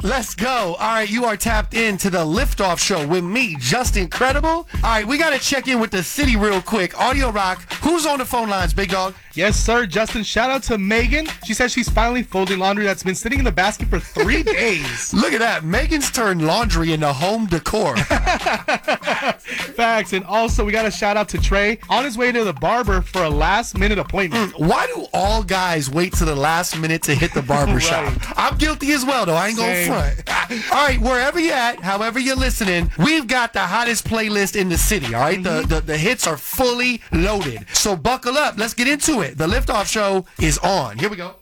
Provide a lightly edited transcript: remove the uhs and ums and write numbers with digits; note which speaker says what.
Speaker 1: Let's go. All right, you are tapped into the Liftoff Show with me, Justin Credible. All right, we got to check in with the city real quick. Audio Rock, who's on the phone lines, big dog?
Speaker 2: Yes, sir, Justin. Shout out to Megan. She says she's finally folding laundry that's been sitting in the basket for 3 days.
Speaker 1: Look at that. Megan's turned laundry into home decor.
Speaker 2: Facts. And also, we got a shout out to Trey on his way to the barber for a last-minute appointment.
Speaker 1: Why do all guys wait to the last minute to hit the barber shop?
Speaker 2: Right.
Speaker 1: I'm guilty as well, though. I ain't going to front. All right, wherever you're at, however you're listening, we've got the hottest playlist in the city, all right? The hits are fully loaded. So buckle up. Let's get into it. The Liftoff Show is on. Here we go.